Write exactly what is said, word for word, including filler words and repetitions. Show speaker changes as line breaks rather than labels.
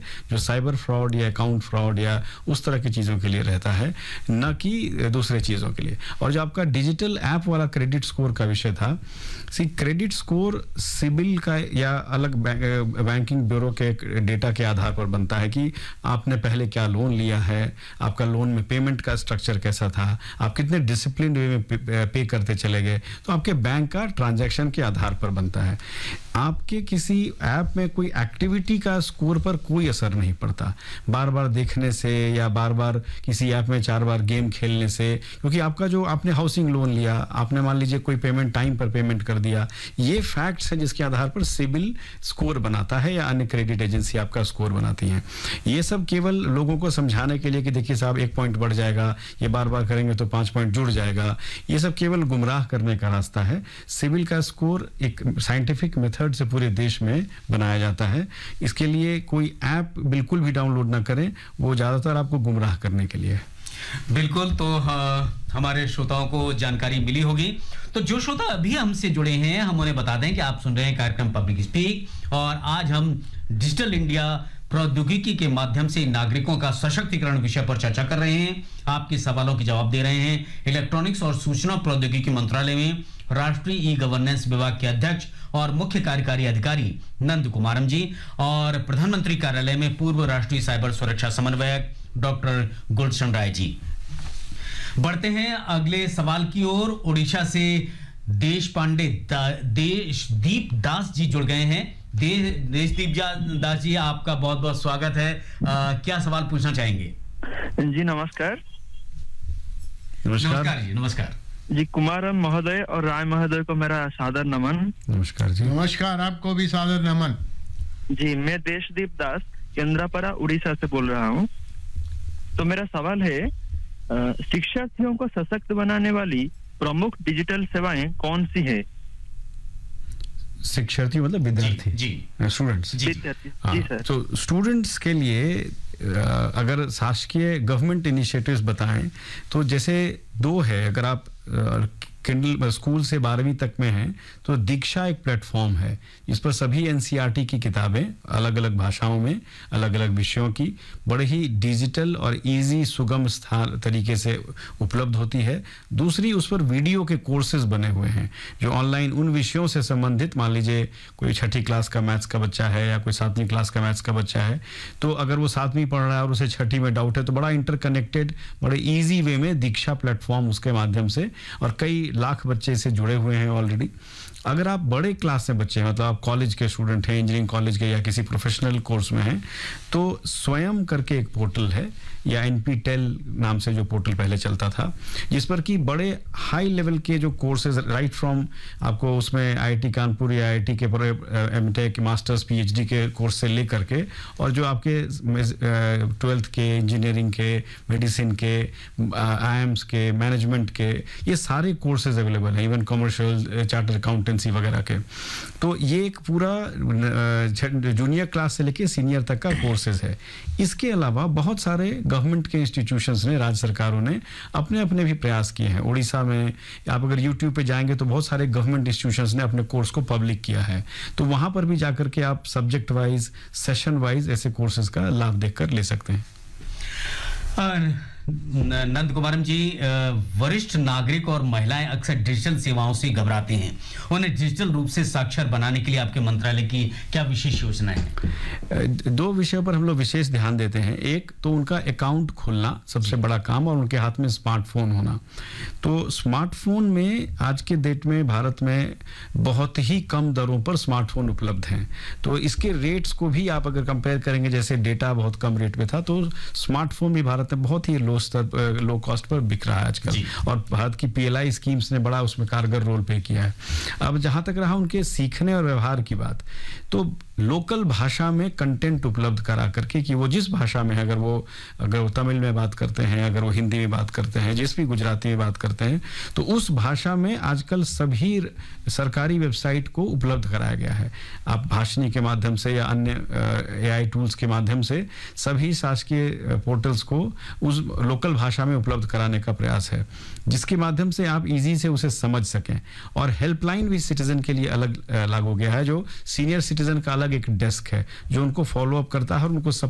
जो cyber fraud या account fraud या उस तरह की चीज़ों के लिए रहता है, न कि दूसरे चीज़ों के लिए। और जो आपका डिजिटल ऐप वाला क्रेडिट स्कोर का विषय था, सी क्रेडिट स्कोर सिबिल का या अलग बैंकिंग ब्यूरो के डेटा के आधार पर बनता है कि आपने पहले क्या लोन लिया है, आपका लोन में पेमेंट का स्ट्रक्चर कैसा था, आप कितने डिसिप्लिन वे में पे, पे करते चले गए, तो आपके बैंक का ट्रांजैक्शन के आधार पर बनता है। आपके किसी ऐप में कोई एक्टिविटी का स्कोर पर कोई असर नहीं पड़ता, बार बार देखने से या बार बार किसी ऐप में चार बार गेम खेलने से, क्योंकि आपका जो आपने हाउसिंग लोन लिया, आपने मान लीजिए कोई पेमेंट टाइम पर पेमेंट कर दिया, ये फैक्ट्स है जिसके आधार पर सिबिल स्कोर बनाता है या अन्य क्रेडिट एजेंसी आपका स्कोर बनाती है। ये सब केवल लोगों को समझाने के लिए कि देखिए साहब एक पॉइंट बढ़ जाएगा, ये बार बार करेंगे तो पांच पॉइंट जुड़ जाएगा, ये सब केवल गुमराह करने का रास्ता है। सिबिल का स्कोर एक साइंटिफिक मेथड से पूरे देश में बनाया जाता है। इसके लिए कोई ऐप बिल्कुल भी डाउनलोड ना करें, वो ज्यादातर आपको गुमराह करने के लिए है।
बिल्कुल, तो हमारे श्रोताओं को जानकारी मिली होगी। तो जो श्रोता अभी हमसे जुड़े हैं, हम उन्हें बता दें कि आप सुन रहे हैं कार्यक्रम पब्लिक स्पीक, और आज हम डिजिटल इंडिया प्रौद्योगिकी के माध्यम से नागरिकों का सशक्तिकरण विषय पर चर्चा कर रहे हैं। आपके सवालों के जवाब दे रहे हैं इलेक्ट्रॉनिक्स और सूचना प्रौद्योगिकी मंत्रालय में राष्ट्रीय ई गवर्नेंस विभाग के अध्यक्ष और मुख्य कार्यकारी अधिकारी नंद कुमारम जी, और प्रधानमंत्री कार्यालय में पूर्व राष्ट्रीय साइबर सुरक्षा समन्वयक डॉक्टर गुलशन राय जी। बढ़ते हैं अगले सवाल की ओर। उड़ीसा से देश पांडे देशदीप दास जी जुड़ गए हैं। दे, देशदीप दास जी, आपका बहुत बहुत स्वागत है। आ, क्या सवाल पूछना चाहेंगे?
जी नमस्कार।
नमस्कार,
नमस्कार जी। नमस्कार
जी, कुमारम महोदय और राय महोदय को मेरा सादर नमन।
नमस्कार जी।
नमस्कार, आपको भी सादर नमन।
जी, मैं देशदीप दास केंद्रापड़ा उड़ीसा से बोल रहा हूँ। तो मेरा सवाल है, शिक्षार्थियों को सशक्त बनाने वाली प्रमुख डिजिटल सेवाएं कौन सी है?
शिक्षार्थी मतलब विद्यार्थी
जी,
स्टूडेंट्स
जी, जी सर।
तो स्टूडेंट्स के लिए अगर शासकीय गवर्नमेंट इनिशिएटिव्स बताएं तो जैसे दो है। अगर आप किंडल स्कूल से बारहवीं तक में हैं तो दीक्षा एक प्लेटफॉर्म है, इस पर सभी एनसीईआरटी की किताबें अलग अलग भाषाओं में अलग अलग विषयों की बड़े ही डिजिटल और इजी सुगम स्थान तरीके से उपलब्ध होती है। दूसरी, उस पर वीडियो के कोर्सेज बने हुए हैं जो ऑनलाइन उन विषयों से संबंधित, मान लीजिए कोई छठी क्लास का मैथ्स का बच्चा है या कोई सातवीं क्लास का मैथ्स का बच्चा है, तो अगर वो सातवीं पढ़ रहा है और उसे छठी में डाउट है तो बड़ा इंटरकनेक्टेड, बड़े ईजी वे में दीक्षा प्लेटफॉर्म उसके माध्यम से, और कई लाख बच्चे से जुड़े हुए हैं ऑलरेडी। अगर आप बड़े क्लास से बच्चे हैं, मतलब आप कॉलेज के स्टूडेंट हैं, इंजीनियरिंग कॉलेज के या किसी प्रोफेशनल कोर्स में हैं, तो स्वयं करके एक पोर्टल है या एनपीटेल नाम से जो पोर्टल पहले चलता था, जिस पर कि बड़े हाई लेवल के जो कोर्सेज राइट फ्रॉम आपको उसमें आईआईटी कानपुर या आईआईटी के पूरे एमटेक मास्टर्स पीएचडी के कोर्स से लेकर के, और जो आपके ट्वेल्थ के, इंजीनियरिंग के, मेडिसिन के, आईएम्स के, मैनेजमेंट के, ये सारे कोर्सेज अवेलेबल हैं, इवन कमर्शियल, चार्टर अकाउंटेंसी वगैरह के। तो ये एक पूरा जूनियर क्लास से लेके सीनियर तक का कोर्सेज है। इसके अलावा बहुत सारे गवर्नमेंट के इंस्टीट्यूशंस ने, राज्य सरकारों ने अपने अपने भी प्रयास किए हैं। उड़ीसा में आप अगर यूट्यूब पे जाएंगे तो बहुत सारे गवर्नमेंट इंस्टीट्यूशंस ने अपने कोर्स को पब्लिक किया है, तो वहां पर भी जाकर के आप सब्जेक्ट वाइज, सेशन वाइज ऐसे कोर्सेज का लाभ देखकर ले सकते हैं।
नंद कुमारम जी, वरिष्ठ नागरिक और महिलाएं अक्सर डिजिटल सेवाओं से घबराते हैं, उन्हें डिजिटल रूप से साक्षर बनाने के लिए आपके मंत्रालय की क्या विशेष योजनाएं हैं?
दो विषयों पर हम लोग विशेष ध्यान देते हैं। एक तो उनका अकाउंट खोलना सबसे बड़ा काम, और उनके हाथ में स्मार्टफोन होना। तो स्मार्टफोन में आज के डेट में भारत में बहुत ही कम दरों पर स्मार्टफोन उपलब्ध हैं। तो इसके रेट्स को भी आप अगर कंपेयर करेंगे, जैसे डेटा बहुत कम रेट पे था, तो स्मार्टफोन भी भारत में बहुत ही लो स्तर, लो कॉस्ट पर बिक रहा है आजकल, और भारत की पीएलआई स्कीम्स ने बड़ा उसमें कारगर रोल प्ले किया है। अब जहां तक रहा उनके सीखने और व्यवहार की बात, तो लोकल भाषा में कंटेंट उपलब्ध करा करके कि वो जिस भाषा में है, अगर वो अगर वो तमिल में बात करते हैं, अगर वो हिंदी में बात करते हैं, जिस भी गुजराती में बात करते हैं, तो उस भाषा में आजकल सभी सरकारी वेबसाइट को उपलब्ध कराया गया है। आप भाषणी के माध्यम से या अन्य एआई टूल्स के माध्यम से सभी शासकीय पोर्टल्स को उस लोकल भाषा में उपलब्ध कराने का प्रयास है, जिसके माध्यम से आप इजी से उसे समझ सकें। और हेल्पलाइन भी सिटीजन के लिए अलग लागू हो गया है, जो सीनियर सिटीजन का अलग एक डेस्क है जो उनको फॉलो अप करता है और उनको